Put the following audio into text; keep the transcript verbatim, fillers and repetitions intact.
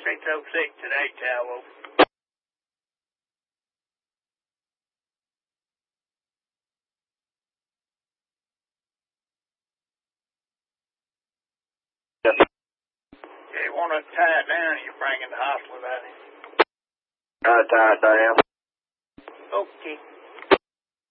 six oh six today, Tallow. Yes. Yeah, you want to tie it down, you bring it to the hospital about it. Uh, tie it down. Okay.